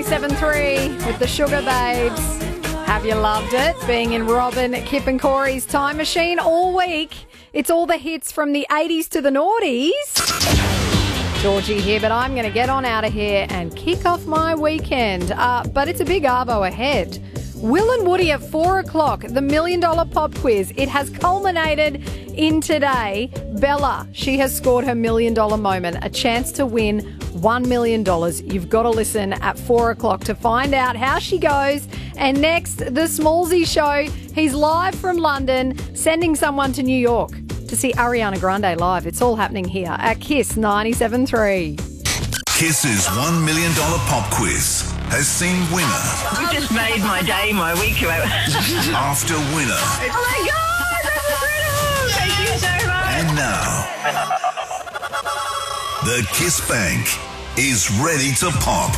97.3 with the Sugar Babes. Have you loved it? Being in Robin, Kip and Corey's time machine all week. It's all the hits from the 80s to the noughties. Georgie here, but I'm going to get on out of here and kick off my weekend. But it's a big arvo ahead. Will and Woody at 4 o'clock, the $1 Million Pop Quiz. It has culminated in today. Bella, she has scored her $1 Million moment, a chance to win $1 million. You've got to listen at 4 o'clock to find out how she goes. And next, the Smallsy Show. He's live from London, sending someone to New York to see Ariana Grande live. It's all happening here at Kiss 97.3. Kiss's $1 Million Pop Quiz has seen winner You just made my day, my week. after winner. Oh my God, that's incredible! Thank you so much. And now, the Kiss Bank is ready to pop.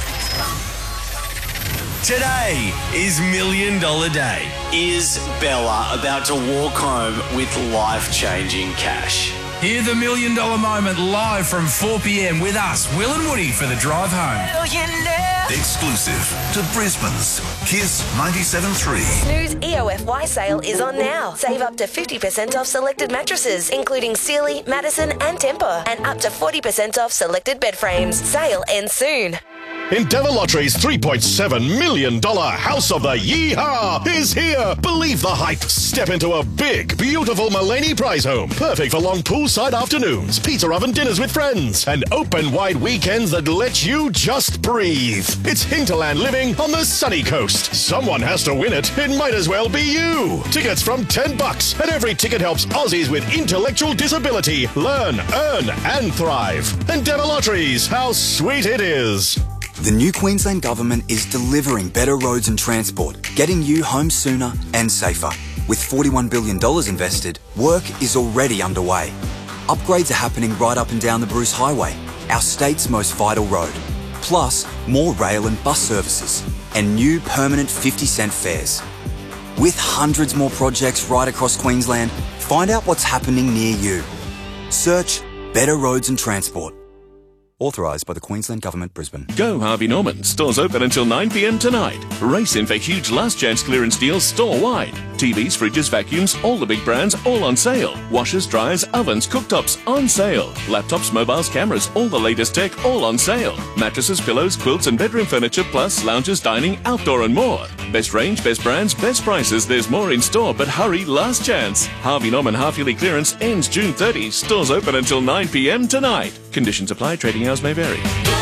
Today is $1 Million Day. Is Bella about to walk home with life-changing cash? Hear the $1 Million moment live from 4 p.m. with us, Will and Woody, for the drive home. Exclusive to Brisbane's Kiss 97.3. Snooze EOFY sale is on now. Save up to 50% off selected mattresses, including Sealy, Madison and Tempur, and up to 40% off selected bed frames. Sale ends soon. Endeavour Lottery's $3.7 million House of the Yeehaw is here. Believe the hype. Step into a big, beautiful Mulaney prize home. Perfect for long poolside afternoons, pizza oven dinners with friends, and open wide weekends that let you just breathe. It's hinterland living on the sunny coast. Someone has to win it. It might as well be you. Tickets from $10, and every ticket helps Aussies with intellectual disability learn, earn, and thrive. Endeavour Lotteries, how sweet it is. The new Queensland Government is delivering better roads and transport, getting you home sooner and safer. With $41 billion invested, work is already underway. Upgrades are happening right up and down the Bruce Highway, our state's most vital road. Plus, more rail and bus services, and new permanent 50-cent fares. With hundreds more projects right across Queensland, find out what's happening near you. Search Better Roads and Transport. Authorised by the Queensland Government, Brisbane. Go Harvey Norman. Stores open until 9 p.m. tonight. Race in for huge last chance clearance deals store-wide. TVs, fridges, vacuums, all the big brands, all on sale. Washers, dryers, ovens, cooktops, on sale. Laptops, mobiles, cameras, all the latest tech, all on sale. Mattresses, pillows, quilts and bedroom furniture, plus lounges, dining, outdoor and more. Best range, best brands, best prices. There's more in store, but hurry, last chance. Harvey Norman half-yearly clearance ends June 30. Stores open until 9 p.m. tonight. Conditions apply. Trading hours may vary.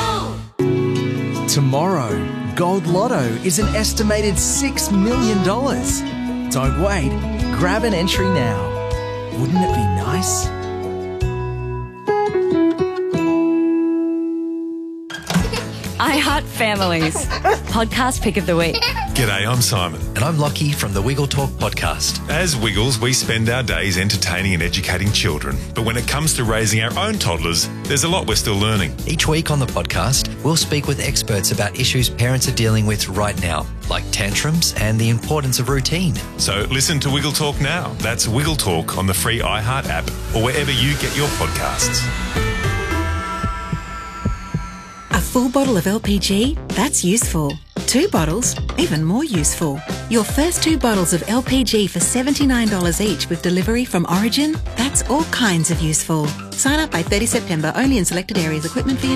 Tomorrow, Gold Lotto is an estimated $6 million. Don't wait. Grab an entry now. Wouldn't it be nice? I Heart Families. Podcast pick of the week. G'day, I'm Simon. And I'm Lockie from the Wiggle Talk podcast. As Wiggles, we spend our days entertaining and educating children. But when it comes to raising our own toddlers, there's a lot we're still learning. Each week on the podcast, we'll speak with experts about issues parents are dealing with right now, like tantrums and the importance of routine. So listen to Wiggle Talk now. That's Wiggle Talk on the free iHeart app or wherever you get your podcasts. A full bottle of LPG? That's useful. 2 bottles? Even more useful. Your first 2 bottles of LPG for $79 each with delivery from Origin? That's all kinds of useful. Sign up by 30 September only in selected areas. Equipment fee